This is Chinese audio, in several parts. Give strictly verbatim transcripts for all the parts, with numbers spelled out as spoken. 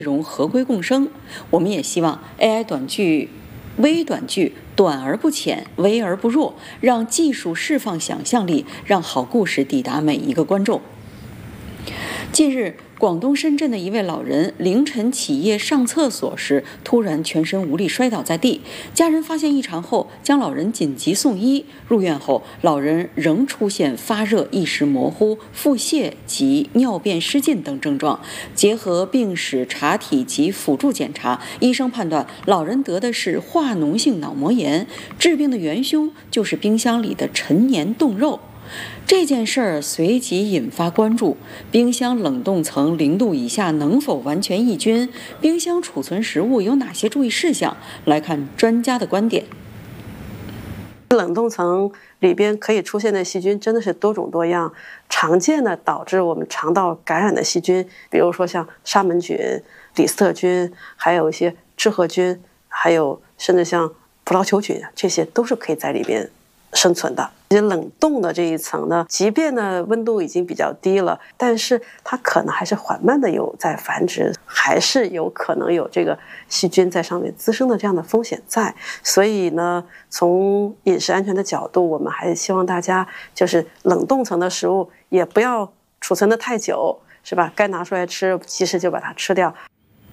容合规共生。我们也希望 A I 短剧、微短剧短而不浅，微而不弱，让技术释放想象力，让好故事抵达每一个观众。近日，广东深圳的一位老人凌晨起夜上厕所时，突然全身无力摔倒在地。家人发现异常后，将老人紧急送医。入院后，老人仍出现发热、意识模糊、腹泻及尿便失禁等症状。结合病史查体及辅助检查，医生判断老人得的是化脓性脑膜炎，致病的元凶就是冰箱里的陈年冻肉。这件事儿随即引发关注，冰箱冷冻层零度以下能否完全抑菌？冰箱储存食物有哪些注意事项？来看专家的观点。 冷冻层里边可以出现的细菌真的是多种多样，常见的导致我们肠道感染的细菌，比如说像沙门菌、李斯特菌，还有一些致褐菌，还有甚至像葡萄球菌，这些都是可以在里边生存的。这些冷冻的这一层呢，即便呢温度已经比较低了，但是它可能还是缓慢的有在繁殖，还是有可能有这个细菌在上面滋生的这样的风险在。所以呢，从饮食安全的角度，我们还是希望大家就是冷冻层的食物也不要储存的太久，是吧？该拿出来吃，及时就把它吃掉。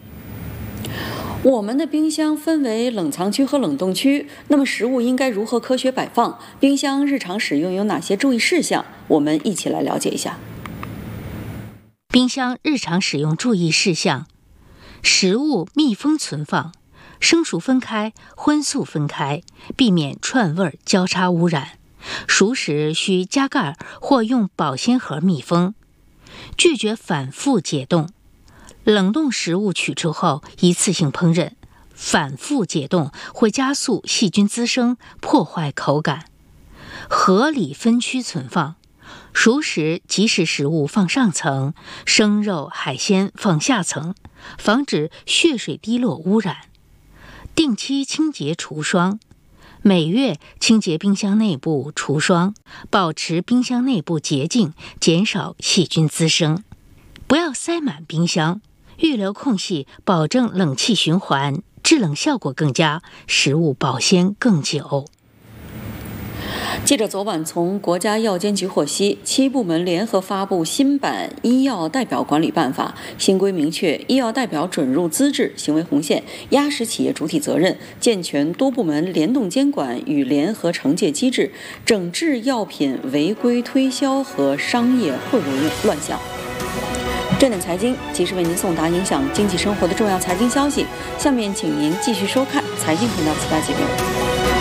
我们的冰箱分为冷藏区和冷冻区，那么食物应该如何科学摆放？冰箱日常使用有哪些注意事项？我们一起来了解一下。 冰箱日常使用注意事项：食物密封存放，生熟分开，荤素分开，避免串味交叉污染。熟食需加盖或用保鲜盒密封，拒绝反复解冻。冷冻食物取出后一次性烹饪，反复解冻会加速细菌滋生，破坏口感。合理分区存放，熟食、即食食物放上层，生肉、海鲜放下层，防止血水滴落污染。定期清洁除霜，每月清洁冰箱内部除霜，保持冰箱内部洁净，减少细菌滋生。不要塞满冰箱，预留空隙，保证冷气循环，制冷效果更佳，食物保鲜更久。 记者昨晚从国家药监局获悉，七部门联合发布新版医药代表管理办法，新规明确医药代表准入资质、行为红线、压实企业主体责任，健全多部门联动监管与联合惩戒机制，整治药品违规推销和商业贿赂乱象。正点财经及时为您送达影响经济生活的重要财经消息，下面请您继续收看财经频道其他节目。